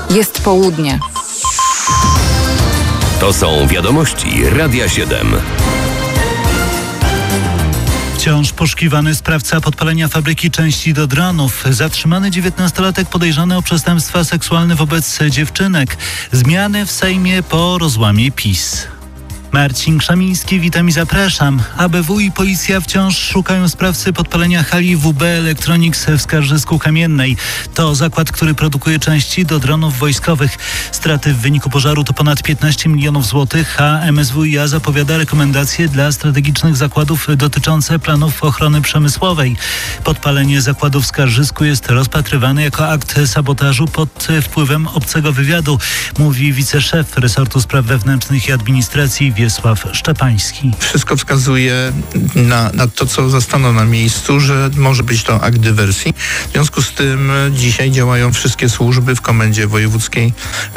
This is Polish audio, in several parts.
Jest południe. To są wiadomości Radia 7. Wciąż poszukiwany sprawca podpalenia fabryki części do dronów. Zatrzymany 19-latek podejrzany o przestępstwa seksualne wobec dziewczynek. Zmiany w Sejmie po rozłamie PiS. Marcin Krzemiński, witam i zapraszam. ABW i policja wciąż szukają sprawcy podpalenia hali WB Electronics w Skarżysku-Kamiennej. To zakład, który produkuje części do dronów wojskowych. Straty w wyniku pożaru to ponad 15 milionów złotych, a MSWiA zapowiada rekomendacje dla strategicznych zakładów dotyczące planów ochrony przemysłowej. Podpalenie zakładu w Skarżysku jest rozpatrywane jako akt sabotażu pod wpływem obcego wywiadu, mówi wiceszef resortu spraw wewnętrznych i administracji Wiesław Szczepański. Wszystko wskazuje na to, co zastano na miejscu, że może być to akt dywersji. W związku z tym dzisiaj działają wszystkie służby w Komendzie Wojewódzkiej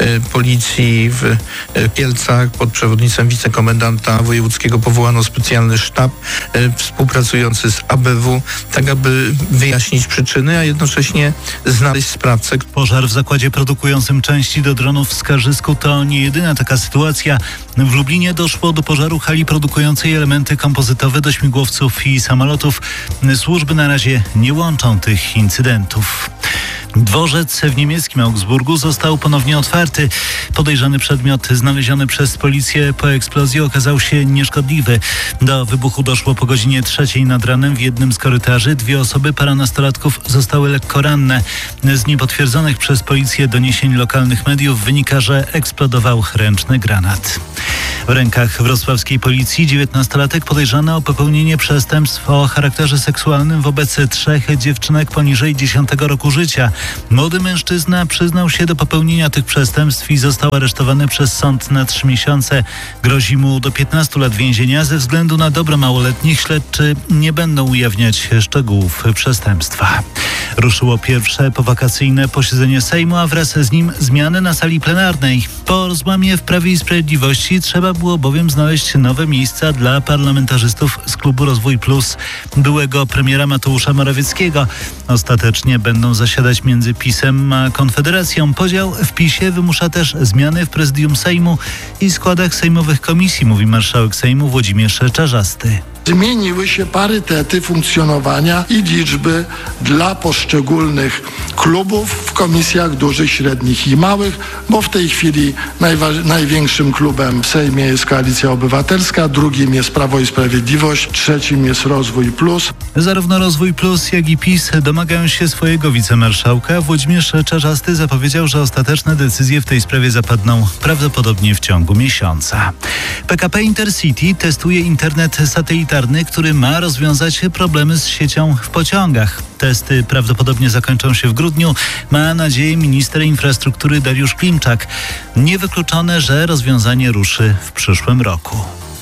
Policji w Kielcach. Pod przewodnictwem wicekomendanta wojewódzkiego powołano specjalny sztab współpracujący z ABW, tak aby wyjaśnić przyczyny, a jednocześnie znaleźć sprawcę. Pożar w zakładzie produkującym części do dronów w Skarżysku to nie jedyna taka sytuacja. W Lublinie doszło do pożaru hali produkującej elementy kompozytowe do śmigłowców i samolotów. Służby na razie nie łączą tych incydentów. Dworzec w niemieckim Augsburgu został ponownie otwarty. Podejrzany przedmiot znaleziony przez policję po eksplozji okazał się nieszkodliwy. Do wybuchu doszło po godzinie 3 nad ranem w jednym z korytarzy. 2 osoby, para nastolatków, zostały lekko ranne. Z niepotwierdzonych przez policję doniesień lokalnych mediów wynika, że eksplodował ręczny granat. W rękach wrocławskiej policji 19-latek podejrzany o popełnienie przestępstw o charakterze seksualnym wobec 3 dziewczynek poniżej 10 roku życia. Młody mężczyzna przyznał się do popełnienia tych przestępstw i został aresztowany przez sąd na 3 miesiące. Grozi mu do 15 lat więzienia. Ze względu na dobro małoletnich śledczy nie będą ujawniać szczegółów przestępstwa. Ruszyło pierwsze powakacyjne posiedzenie Sejmu, a wraz z nim zmiany na sali plenarnej. Po rozłamie w Prawie i Sprawiedliwości trzeba było bowiem znaleźć nowe miejsca dla parlamentarzystów z klubu Rozwój Plus byłego premiera Mateusza Morawieckiego. Ostatecznie będą zasiadać między PiS-em a Konfederacją. Podział w PiS-ie wymusza też zmiany w prezydium Sejmu i składach sejmowych komisji, mówi marszałek Sejmu Włodzimierz Czarzasty. Zmieniły się parytety funkcjonowania i liczby dla poszczególnych klubów w komisjach dużych, średnich i małych, bo w tej chwili największym klubem w Sejmie jest Koalicja Obywatelska, drugim jest Prawo i Sprawiedliwość, trzecim jest Rozwój Plus. Zarówno Rozwój Plus, jak i PiS domagają się swojego wicemarszałka. Włodzimierz Czarzasty zapowiedział, że ostateczne decyzje w tej sprawie zapadną prawdopodobnie w ciągu miesiąca. PKP Intercity testuje internet satelitarny, który ma rozwiązać problemy z siecią w pociągach. Testy prawdopodobnie zakończą się w grudniu, ma nadzieję minister infrastruktury Dariusz Klimczak. Niewykluczone, że rozwiązanie ruszy w przyszłym roku.